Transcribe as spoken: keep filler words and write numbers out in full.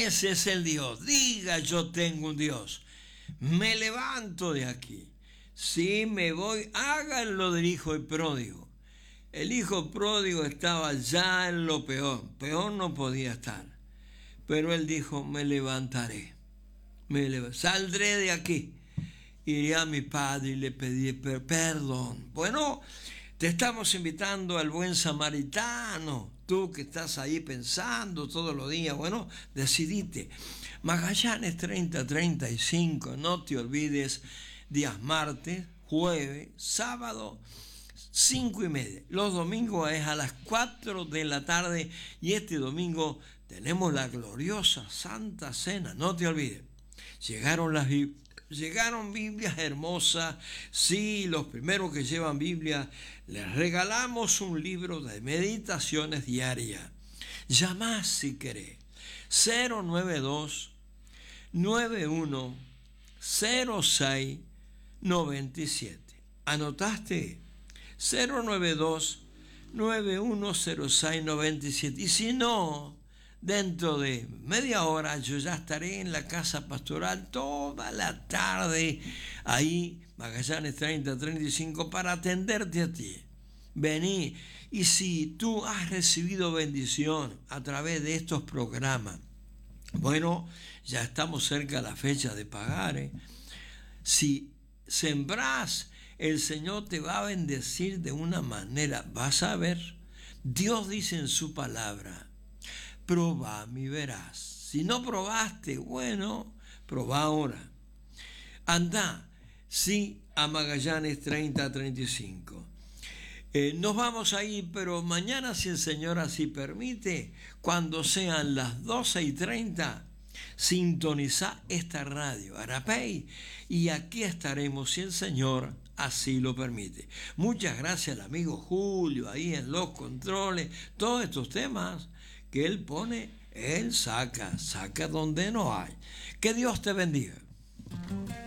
ese es el Dios. Diga, yo tengo un Dios. Me levanto de aquí. Sí, me voy. Háganlo del hijo del pródigo. El hijo pródigo estaba ya en lo peor. Peor no podía estar. Pero él dijo, me levantaré. Me lev- saldré de aquí. Iré a mi padre y le pediré per- perdón. Bueno, te estamos invitando al buen samaritano. Tú que estás ahí pensando todos los días, bueno, decidite. Magallanes treinta treinta y cinco, no te olvides, días martes, jueves, sábado, cinco y media. Los domingos es a las cuatro de la tarde y este domingo tenemos la gloriosa Santa Cena, no te olvides. Llegaron las Llegaron Biblias hermosas. Sí, los primeros que llevan Biblia, les regalamos un libro de meditaciones diarias. Llamá si querés. cero nueve dos, nueve uno cero seis nueve siete. ¿Anotaste? cero nueve dos, nueve uno cero seis nueve siete. Y si no, dentro de media hora yo ya estaré en la casa pastoral toda la tarde, ahí, Magallanes treinta treinta y cinco, para atenderte a ti. Vení, y si tú has recibido bendición a través de estos programas, bueno, ya estamos cerca de la fecha de pagar, ¿eh? Si sembrás, el Señor te va a bendecir de una manera, vas a ver. Dios dice en su palabra, probá y verás. Si no probaste, bueno, probá ahora. Anda, sí, a Magallanes treinta treinta y cinco. Eh, nos vamos ahí, pero mañana, si el Señor así permite, cuando sean las doce y treinta, sintoniza esta radio, Arapey, y aquí estaremos si el Señor así lo permite. Muchas gracias al amigo Julio, ahí en los controles, todos estos temas que él pone, él saca, saca donde no hay. Que Dios te bendiga.